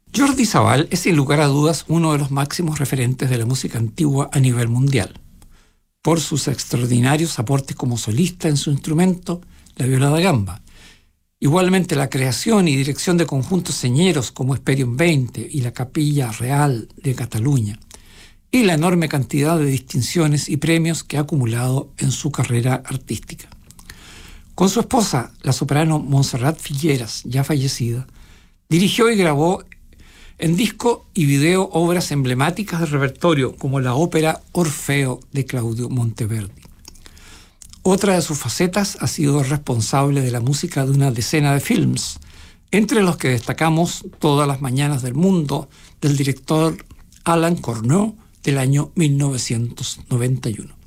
Jordi Savall es sin lugar a dudas uno de los máximos referentes de la música antigua a nivel mundial, por sus extraordinarios aportes como solista en su instrumento, la viola da gamba. Igualmente la creación y dirección de conjuntos señeros como Hesperion 20 y la Capilla Real de Cataluña, y la enorme cantidad de distinciones y premios que ha acumulado en su carrera artística. Con su esposa, la soprano Montserrat Figueras, ya fallecida, dirigió y grabó en disco y video obras emblemáticas del repertorio, como la ópera Orfeo de Claudio Monteverdi. Otra de sus facetas ha sido responsable de la música de una decena de films, entre los que destacamos Todas las mañanas del mundo, del director Alain Corneau, del año 1991.